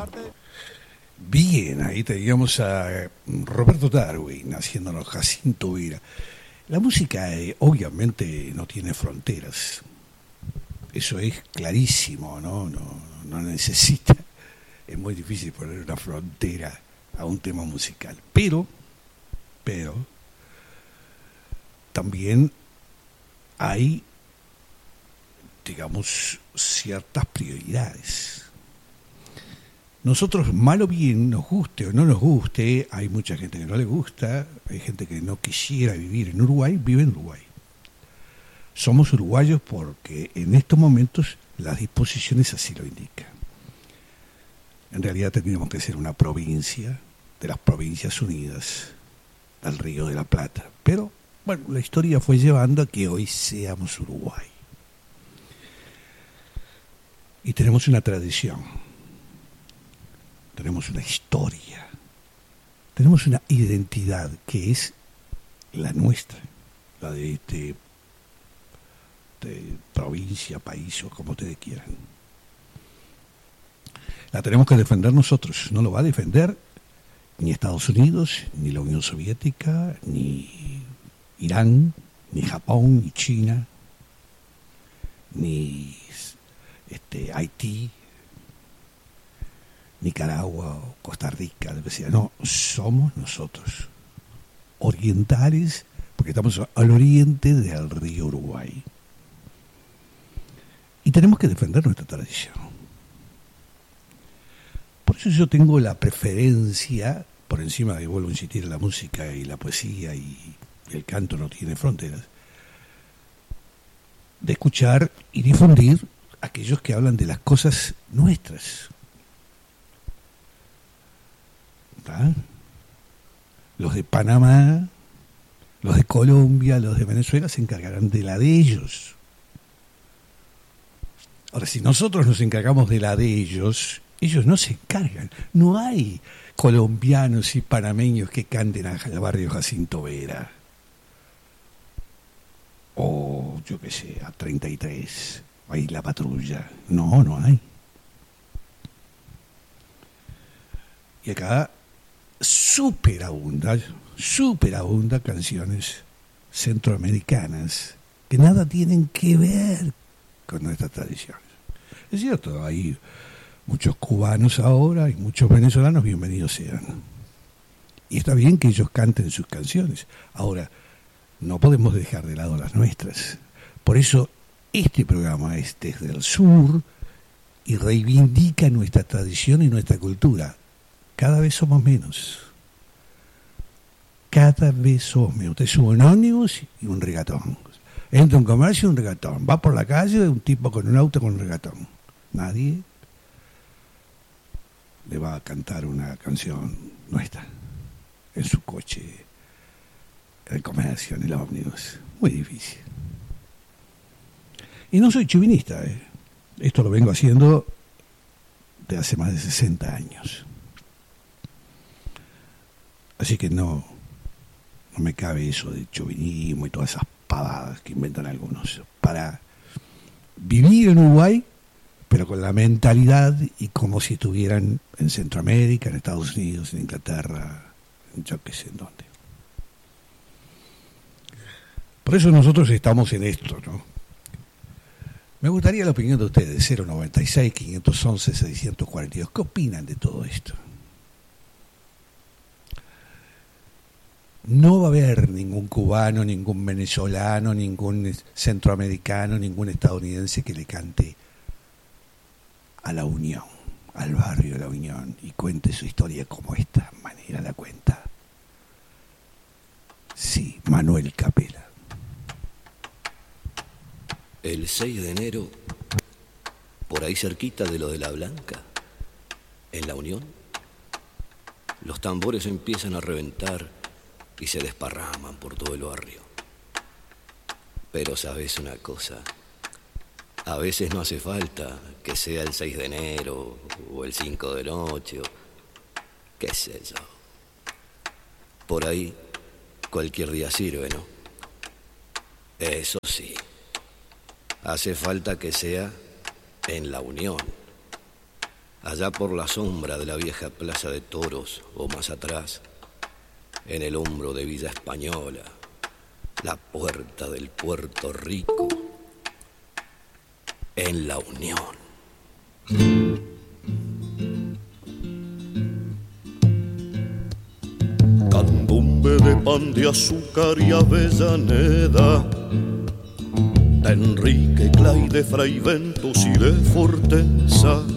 Bien, ahí teníamos a Roberto Darwin haciéndonos Jacinto Vera. La música obviamente no tiene fronteras. Eso es clarísimo, ¿no? No necesita. Es muy difícil poner una frontera a un tema musical. Pero, también hay, digamos, ciertas prioridades. Nosotros, mal o bien, nos guste o no nos guste, hay mucha gente que no le gusta, hay gente que no quisiera vivir en Uruguay, vive en Uruguay. Somos uruguayos porque en estos momentos las disposiciones así lo indican. En realidad tendríamos que ser una provincia de las Provincias Unidas del Río de la Plata. Pero, bueno, la historia fue llevando a que hoy seamos Uruguay. Y tenemos una tradición, tenemos una historia, tenemos una identidad que es la nuestra, la de provincia, país o como ustedes quieran. La tenemos que defender nosotros, no lo va a defender ni Estados Unidos, ni la Unión Soviética, ni Irán, ni Japón, ni China, ni Haití, Nicaragua o Costa Rica, lo que sea. No, somos nosotros, orientales, porque estamos al oriente del río Uruguay. Y tenemos que defender nuestra tradición. Por eso yo tengo la preferencia, por encima de, vuelvo a insistir, la música y la poesía y el canto no tiene fronteras, de escuchar y difundir aquellos que hablan de las cosas nuestras. ¿Ah? Los de Panamá, los de Colombia, los de Venezuela se encargarán de la de ellos. Ahora, si nosotros nos encargamos de la de ellos no se encargan. No hay colombianos y panameños que canten al barrio Jacinto Vera. O, yo qué sé, a 33. Ahí la patrulla. No hay. Y acá superabunda canciones centroamericanas que nada tienen que ver con nuestras tradiciones. Es cierto, hay muchos cubanos ahora y muchos venezolanos, bienvenidos sean. Y está bien que ellos canten sus canciones. Ahora, no podemos dejar de lado las nuestras. Por eso, este programa es desde el sur y reivindica nuestra tradición y nuestra cultura. Cada vez somos menos. Cada vez somos menos. Usted sube un ómnibus y un regatón. Entra a un comercio y un regatón. Va por la calle un tipo con un auto con un regatón. Nadie le va a cantar una canción nuestra en su coche, en el comercio, en el ómnibus. Muy difícil. Y no soy chauvinista, ¿eh? Esto lo vengo haciendo de hace más de 60 años. Así que no me cabe eso de chauvinismo y todas esas pavadas que inventan algunos. Para vivir en Uruguay, pero con la mentalidad y como si estuvieran en Centroamérica, en Estados Unidos, en Inglaterra, yo qué sé en dónde. Por eso nosotros estamos en esto, ¿no? Me gustaría la opinión de ustedes, 096-511-642. ¿Qué opinan de todo esto? No va a haber ningún cubano, ningún venezolano, ningún centroamericano, ningún estadounidense que le cante a la Unión, al barrio de la Unión, y cuente su historia como esta manera la cuenta. Sí, Manuel Capela. El 6 de enero, por ahí cerquita de lo de la Blanca, en la Unión, los tambores empiezan a reventar y se desparraman por todo el barrio. Pero sabes una cosa, a veces no hace falta que sea el 6 de enero o el 5 de noche o qué sé yo. Por ahí cualquier día sirve, ¿no? Eso sí, hace falta que sea en la Unión. allá por la sombra de la vieja plaza de toros o más atrás, en el hombro de Villa Española, la puerta del Puerto Rico, en la Unión. Candombe de pan de azúcar y Avellaneda, de Enrique Clay, de Fray Ventos y de Forteza,